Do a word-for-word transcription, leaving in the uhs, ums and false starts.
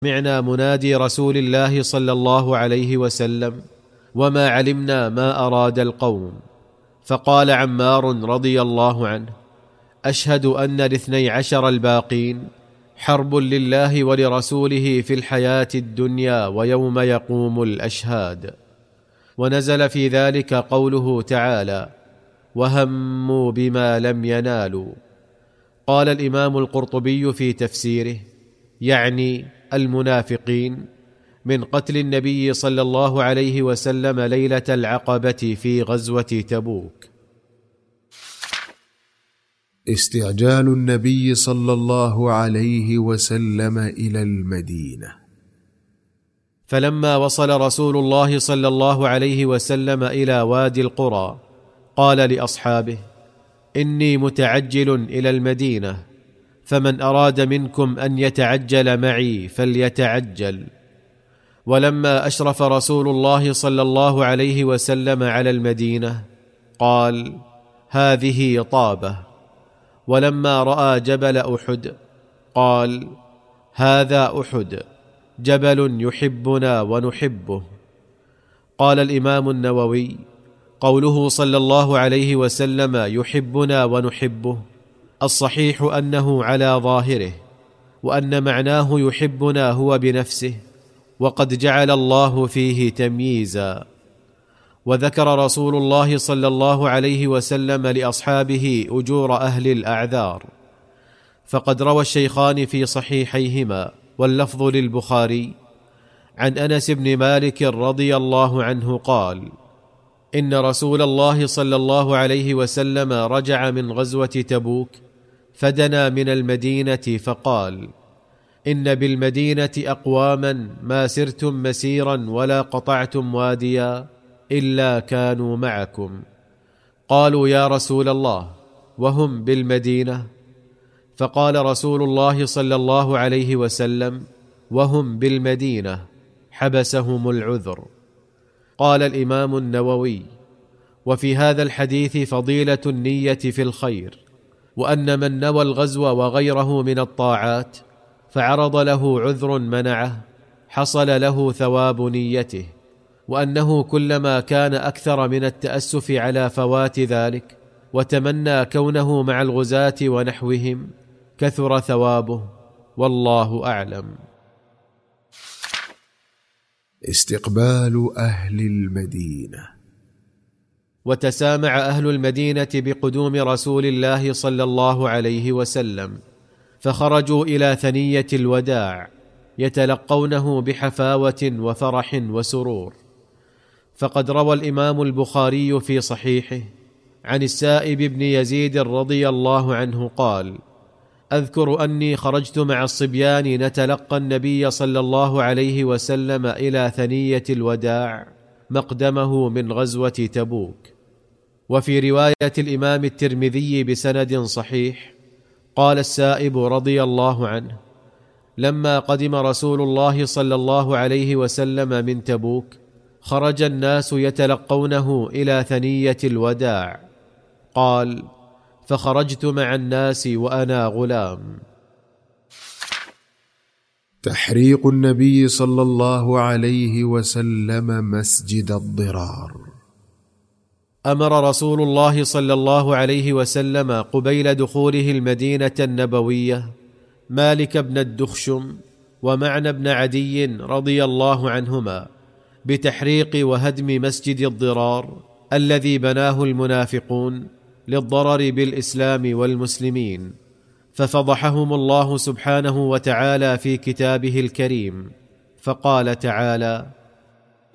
سمعنا منادي رسول الله صلى الله عليه وسلم وما علمنا ما أراد القوم. فقال عمار رضي الله عنه: أشهد أن الاثني عشر الباقين حرب لله ولرسوله في الحياة الدنيا ويوم يقوم الأشهاد. ونزل في ذلك قوله تعالى: وهموا بما لم ينالوا. قال الإمام القرطبي في تفسيره: يعني المنافقين من قتل النبي صلى الله عليه وسلم ليلة العقبة في غزوة تبوك. استعجال النبي صلى الله عليه وسلم إلى المدينة. فلما وصل رسول الله صلى الله عليه وسلم إلى وادي القرى قال لأصحابه: إني متعجل إلى المدينة، فمن أراد منكم أن يتعجل معي فليتعجل. ولما أشرف رسول الله صلى الله عليه وسلم على المدينة قال: هذه طابة. ولما رأى جبل أحد قال: هذا أحد، جبل يحبنا ونحبه. قال الإمام النووي: قوله صلى الله عليه وسلم يحبنا ونحبه، الصحيح أنه على ظاهره، وأن معناه يحبنا هو بنفسه، وقد جعل الله فيه تمييزا. وذكر رسول الله صلى الله عليه وسلم لأصحابه أجور أهل الأعذار. فقد روى الشيخان في صحيحيهما واللفظ للبخاري عن أنس بن مالك رضي الله عنه قال: إن رسول الله صلى الله عليه وسلم رجع من غزوة تبوك فدنا من المدينة فقال: إن بالمدينة أقواما ما سرتم مسيرا ولا قطعتم واديا إلا كانوا معكم. قالوا: يا رسول الله، وهم بالمدينة؟ فقال رسول الله صلى الله عليه وسلم: وهم بالمدينة، حبسهم العذر. قال الإمام النووي: وفي هذا الحديث فضيلة النية في الخير، وأن من نوى الغزو وغيره من الطاعات فعرض له عذر منعه حصل له ثواب نيته، وأنه كلما كان أكثر من التأسف على فوات ذلك وتمنى كونه مع الغزاة ونحوهم كثر ثوابه، والله أعلم. استقبال أهل المدينة. وتسامع أهل المدينة بقدوم رسول الله صلى الله عليه وسلم، فخرجوا إلى ثنية الوداع يتلقونه بحفاوة وفرح وسرور. فقد روى الإمام البخاري في صحيحه عن السائب بن يزيد رضي الله عنه قال: أذكر أني خرجت مع الصبيان نتلقى النبي صلى الله عليه وسلم إلى ثنية الوداع مقدمه من غزوة تبوك. وفي رواية الإمام الترمذي بسند صحيح قال السائب رضي الله عنه: لما قدم رسول الله صلى الله عليه وسلم من تبوك خرج الناس يتلقونه إلى ثنية الوداع. قال: فخرجت مع الناس وأنا غلام. تحريق النبي صلى الله عليه وسلم مسجد الضرار. أمر رسول الله صلى الله عليه وسلم قبيل دخوله المدينة النبوية مالك بن الدخشم ومعنى بن عدي رضي الله عنهما بتحريق وهدم مسجد الضرار الذي بناه المنافقون للضرر بالإسلام والمسلمين، ففضحهم الله سبحانه وتعالى في كتابه الكريم، فقال تعالى: